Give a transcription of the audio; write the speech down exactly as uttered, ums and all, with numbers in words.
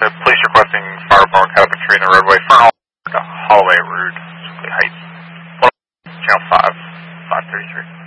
The police requesting fire department cut up a tree in the roadway, front to Holloway Road, Heights, channel five, five thirty-three.